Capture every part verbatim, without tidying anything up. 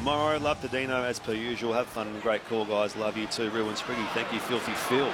tomorrow. Love to Dino as per usual. Have fun. Great call, guys. Love you too. Real and Spriggy. Thank you, Filthy Phil.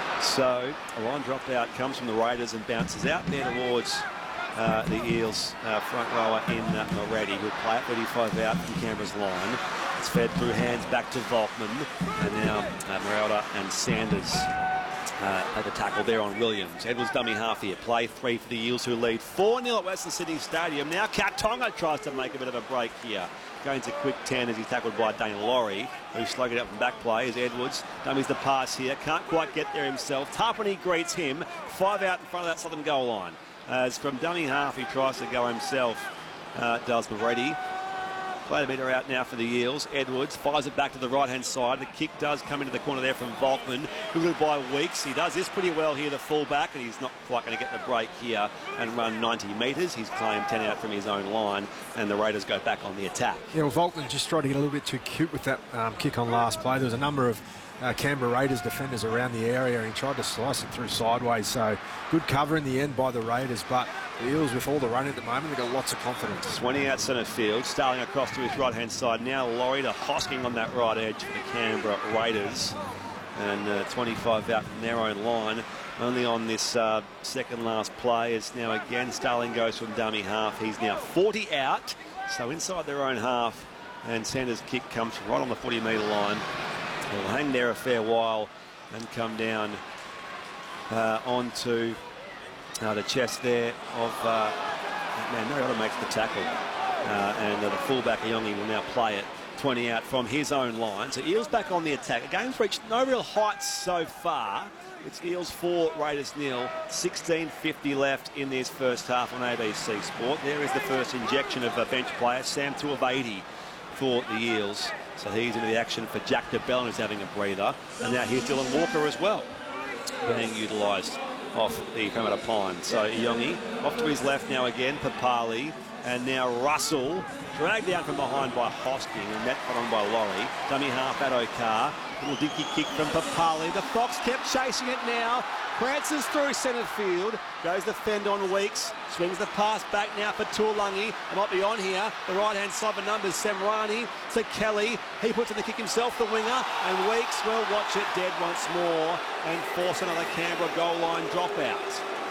So a line dropped out comes from the Raiders and bounces out there towards uh, the Eels uh, front rower in uh, Moretti, who'll play it thirty-five out from Canberra's line. It's fed through hands back to Volkman, and now uh, Merelda and Sanders uh, at the tackle there on Williams. Edwards dummy half here. Play three for the Eels, who lead four nil at Western Sydney Stadium. Now Katonga tries to make a bit of a break here. Going to quick ten as he's tackled by Dane Laurie, who's slugged it up from back play as Edwards dummies the pass here. Can't quite get there himself. Tarpany greets him. Five out in front of that southern goal line. As from dummy half, he tries to go himself. Uh, does Moretti. Play the meter out now for the Eels. Edwards fires it back to the right-hand side. The kick does come into the corner there from Volkman, who will by Weeks. He does this pretty well here, the full-back, and he's not quite going to get the break here and run ninety metres. He's claimed ten out from his own line, and the Raiders go back on the attack. Yeah, well, Volkman just tried to get a little bit too cute with that um, kick on last play. There was a number of uh, Canberra Raiders defenders around the area, and he tried to slice it through sideways. So good cover in the end by the Raiders, but the Eels, with all the run at the moment, they've got lots of confidence. twenty out centre field. Starling across to his right-hand side. Now Laurie to Hosking on that right edge for the Canberra Raiders. And uh, twenty-five out from their own line. Only on this uh, second last play. It's now again Starling goes from dummy half. He's now forty out. So inside their own half. And Sanders' kick comes right on the forty metre line. He'll hang there a fair while and come down uh, onto Uh, the chest there of uh, man, Merelda makes the tackle, uh, and uh, the fullback Iongi will now play it twenty out from his own line. So Eels back on the attack. The game's reached no real heights so far. It's Eels four, Raiders nil. sixteen fifty left in this first half on A B C Sport. There is the first injection of a bench player, Sam Tuivasa for the Eels. So he's into the action for Jack DeBellin, who's having a breather, and now here's Dylan Walker as well, being utilised off the Parramatta Pine. So Iongi off to his left now again, Papali, and now Russell dragged down from behind by Hosking and met on by Laurie. Dummy half at Okar. Little dinky kick from Papali. The Fox kept chasing it now. Prances through centre field. Goes the fend on Weeks. Swings the pass back now for Tuolangi. I might be on here. The right-hand side for numbers. Semrani to Kelly. He puts in the kick himself, the winger. And Weeks will watch it dead once more and force another Canberra goal line dropout.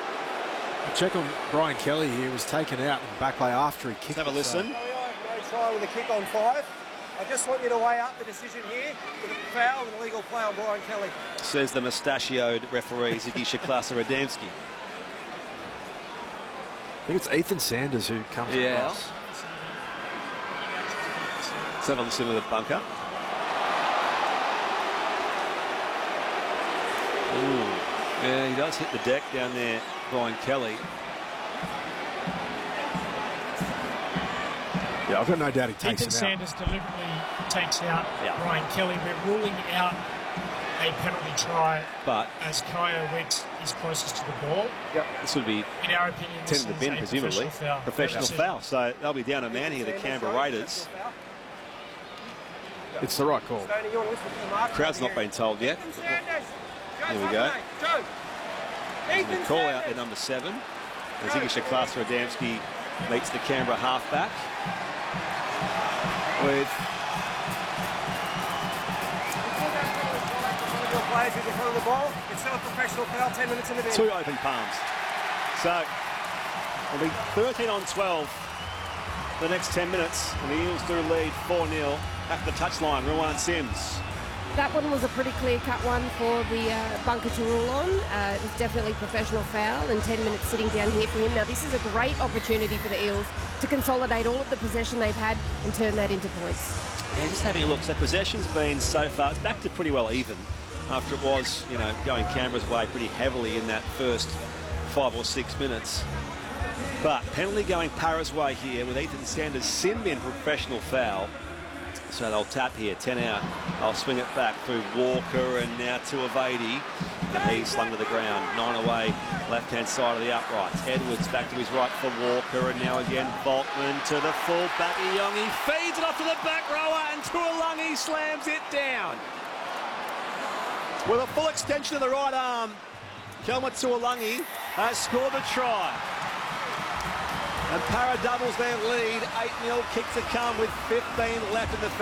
Check on Brian Kelly here. Was taken out in back play after he kicked. Let's have a listen. No try with a kick on five. I just want you to weigh up the decision here with a foul and illegal play on Brian Kelly. Says the mustachioed referee, Ziggy Shaklasa-Radamski. I think it's Ethan Sanders who comes yeah. across. Let's have a listen to the bunker. Ooh. Yeah, he does hit the deck down there, Brian Kelly. Yeah, I've got no doubt he takes Ethan it Sanders out. deliberately takes out yeah. Brian Kelly. We're ruling out a penalty try, but as Kyo Weeks is closest to the ball. Yep. This would be, in our opinion, ten to the bin, presumably. Professional foul. Professional foul. So they'll be down a man here, the Canberra Raiders. It's the right call. Crowd's not been told yet. Here we go. The call out there, number seven. As Ziggy Shaklasa-Radamski meets the Canberra halfback with two open palms. So it'll be thirteen on twelve the next ten minutes, and the Eels do lead four nil at the touchline. Ruwan Sims. That one was a pretty clear-cut one for the uh, bunker to rule on. Uh, it was definitely professional foul, and ten minutes sitting down here for him. Now, this is a great opportunity for the Eels to consolidate all of the possession they've had and turn that into points. Yeah, just having a look. So possession's been so far, it's back to pretty well even after it was, you know, going Canberra's way pretty heavily in that first five or six minutes. But penalty going Para's way here with Ethan Sanders sin bin for professional foul. So they'll tap here, ten out. I'll swing it back through Walker and now to Avadi. And he's slung to the ground. Nine away, left-hand side of the uprights. Edwards back to his right for Walker, and now again Volkman to the full back. Iongi feeds it off to the back rower, and Tuolangi slams it down. With a full extension of the right arm, Kelma Tuolangi has scored the try. And Para doubles their lead, eight nil kick to come with fifteen left in the first.